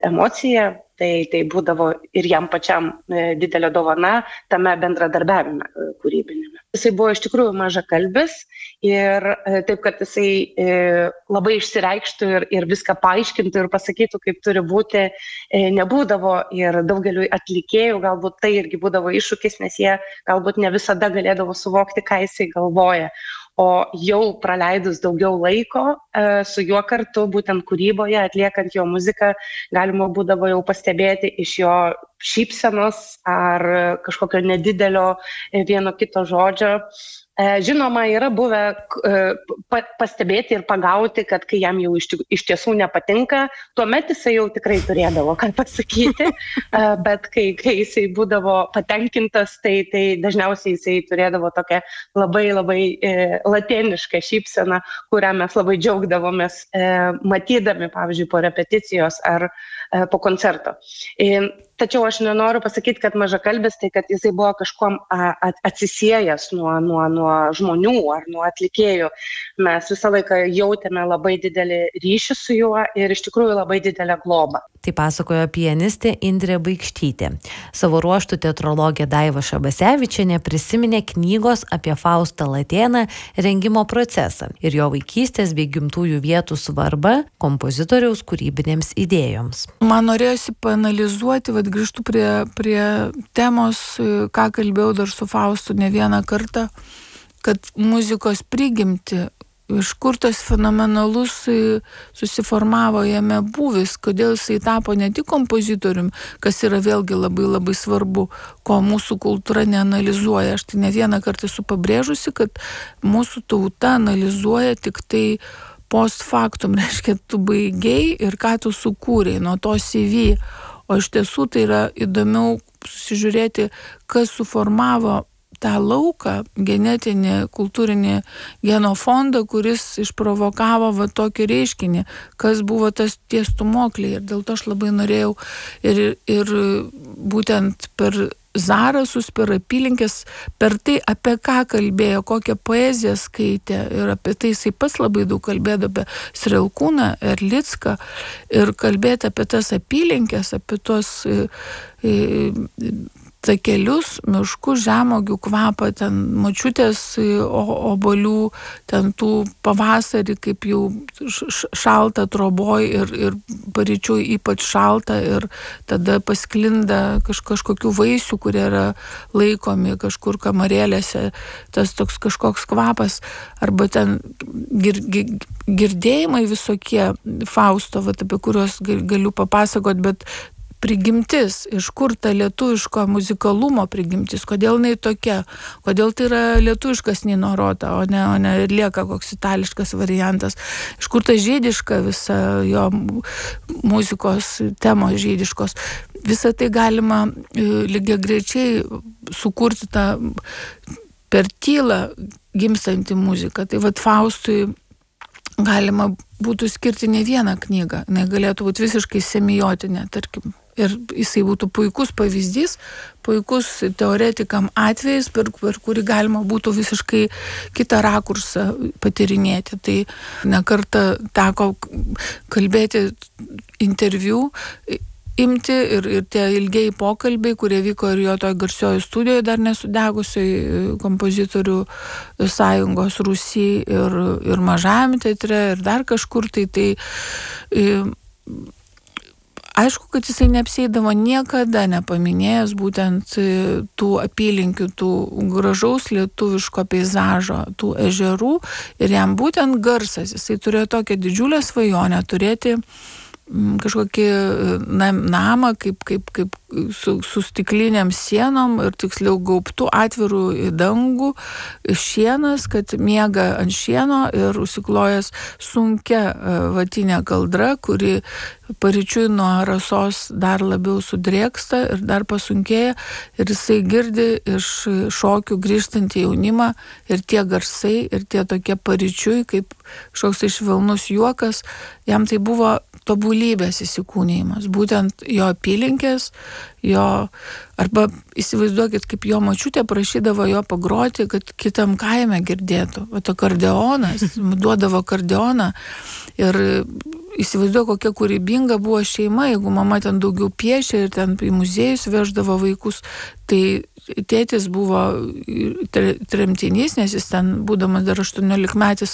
emocija, tai būdavo ir jam pačiam didelė dovana tame bendradarbiavime kūrybinėme. Jisai buvo iš tikrųjų mažakalbis ir taip, kad jisai labai išsireikštų ir viską paaiškintų ir pasakytų, kaip turi būti, nebūdavo, ir daugeliu atlikėjų galbūt tai irgi būdavo iššūkis, nes jie galbūt ne visada galėdavo suvokti, ką jisai galvoja. O jau praleidus daugiau laiko su juo kartu, būtent kūryboje, atliekant jo muziką, galima būdavo jau pastebėti iš jo šypsenos ar kažkokio nedidelio vieno kito žodžio. Žinoma, yra buvę pastebėti ir pagauti, kad kai jam jau iš tiesų nepatinka, tuomet jisai jau tikrai turėdavo ką pasakyti, bet kai jisai būdavo patenkintas, tai dažniausiai jisai turėdavo tokią labai latėnišką šypseną, kurią mes labai džiaugdavomės matydami, pavyzdžiui, po repeticijos ar po koncerto. Tačiau aš nenoriu pasakyti, kad mažakalbis, tai kad jisai buvo kažkuom atsisiejęs nuo žmonių ar nuo atlikėjų. Mes visą laiką jautėme labai didelį ryšį su juo ir iš tikrųjų labai didelę globą. Tai pasakojo pianistė Indrė Baikštytė. Savo ruožtu teatrologė Daiva Šabasevičienė prisiminė knygos apie Faustą Latėną rengimo procesą ir jo vaikystės bei gimtųjų vietų svarbą kompozitoriaus kūrybinėms idėjoms. Man norėjosi paanalizuoti, grįžtu prie temos, ką kalbėjau dar su Faustu ne vieną kartą, kad muzikos prigimti, iš kur tas fenomenalus susiformavo jame būvis, kodėl jisai tapo ne tik kompozitorium, kas yra vėlgi labai svarbu, ko mūsų kultūra neanalizuoja. Aš tai ne vieną kartą esu pabrėžusi, kad mūsų tauta analizuoja tik tai post factum, reiškia, tu baigiai ir ką tu sukūrei nuo to CV. O iš tiesų tai yra įdomiau susižiūrėti, kas suformavo tą lauką, genetinį, kultūrinį genofondą, kuris išprovokavo tokį reiškinį, kas buvo tie stumokliai. Ir dėl to aš labai norėjau ir būtent per Zarasus, per apylinkės, per tai, apie ką kalbėjo, kokią poeziją skaitė, ir apie tai jisai pats labai daug kalbėjo apie Srelkūną, Erlicką, ir kalbėti apie tas apylinkės, apie tuos takelius, miškus, žemuogių kvapą, ten močiutės obuolių, ten tų pavasarį, kaip jau šalta troboj ir paryčių ypač šalta, ir tada pasklinda kažkokių vaisių, kurie yra laikomi kažkur kamarėlėse, tas toks kažkoks kvapas, arba ten girdėjimai visokie Fausto, apie kuriuos galiu papasakot, bet prigimtis, iš kur ta lietuviško muzikalumo prigimtis, kodėl jinai tokia, kodėl tai yra lietuviškas Nino Rota, o ne lieka koks itališkas variantas, iš kur ta žydiška visa jo muzikos temos žydiškos. Visą tai galima lygiagrečiai sukurti tą per tylą gimstantį muziką. Tai Faustui galima būtų skirti ne vieną knygą, jinai galėtų būti visiškai semiotinė, tarkim. Ir jisai būtų puikus pavyzdys, puikus teoretikam atvejais, per kurį galima būtų visiškai kitą rakursą patyrinėti. Tai nekartą teko kalbėti interviu, imti ir tie ilgiai pokalbiai, kurie vyko ir jo toj garsioje studijoje dar nesudegusioj kompozitorių sąjungos Rūsy ir Mažajame teatre ir dar kažkur tai aišku, kad jisai neapsieidavo niekada nepaminėjęs būtent tų apylinkių, tų gražaus lietuviško peizažo, tų ežerų, ir jam būtent garsas, jisai turėjo tokią didžiulę svajonę turėti kažkokį namą kaip su stikliniam sienom ir tiksliau gaubtų atvirų į dangų šienas, kad miega ant šieno ir užsiklojęs sunkia vatinė kaldra, kuri paryčiui nuo rasos dar labiau sudrėksta ir dar pasunkėja, ir jisai girdi iš šokių grįžtantį jaunimą ir tie garsai ir tie tokie paryčiui kaip kažkoks švelnus juokas, jam tai buvo tobulybės įsikūnijimas, būtent jo apylinkės, jo, arba įsivaizduokit, kaip jo močiutė prašydavo jo pagroti, kad kitam kaime girdėtų. O akordeonas, duodavo akordeoną ir įsivaizduoju, kokia kūrybinga buvo šeima, jeigu mama ten daugiau piešė ir ten į muziejus veždavo vaikus, tai tėtis buvo tremtinys, nes jis ten, būdamas dar 18-metis,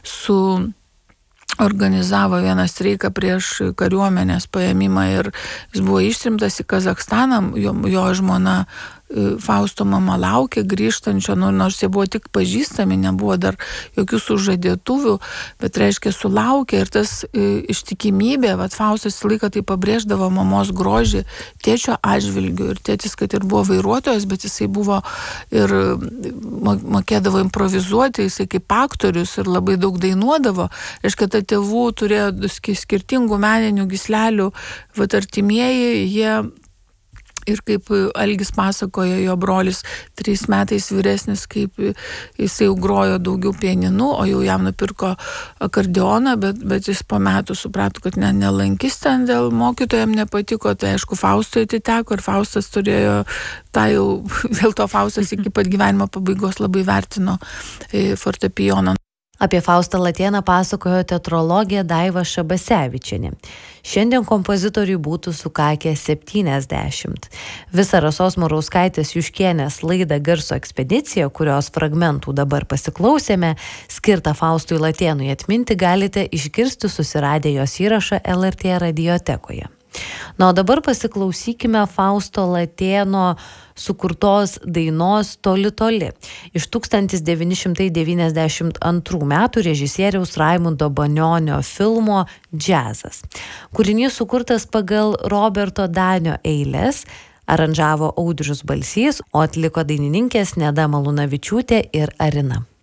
organizavo vieną streiką prieš kariuomenės paėmimą ir jis buvo ištremtas į Kazachstaną, jo žmona Fausto mama laukė grįžtančio, nors jie buvo tik pažįstami, nebuvo dar jokių sužadėtuvių, bet reiškia sulaukė ir tas ištikimybė, Faustas laiką tai pabrėždavo mamos grožį tėčio atžvilgių ir tėtis, kad ir buvo vairuotojas, bet jisai buvo ir mokėdavo improvizuoti, jisai kaip aktorius ir labai daug dainuodavo, reiškia, ta tėvų turėjo skirtingų meninių gyslelių, artimieji, jie ir kaip Algis pasakojo, jo brolis 3 metais vyresnis, kaip jisai jau grojo daugiau pianinu, o jau jam nupirko akordeoną, bet jis po metų suprato, kad nelankys ten dėl mokytojam nepatiko, tai aišku, Faustui atiteko ir Faustas turėjo tą jau, dėl to Faustas iki pat gyvenimo pabaigos labai vertino fortepijoną. Apie Faustą Latėną pasakojo teatrologė Daiva Šabasevičienė. Šiandien kompozitoriui būtų sukakę 70. Visą Rasos Murauskaitės Juškienės laidą Garso ekspedicija, kurios fragmentų dabar pasiklausėme, skirtą Faustui Latėnui atminti galite išgirsti susiradę jos įrašą LRT radiotekoje. Na, o dabar pasiklausykime Fausto Latėno sukurtos dainos Toli toli iš 1992 metų režisieriaus Raimundo Banionio filmo Džiazas. Kūrinys sukurtas pagal Roberto Danio eiles, aranžavo Audrius Balsys, o atliko dainininkės Neda Malūnavičiūtė ir Arina.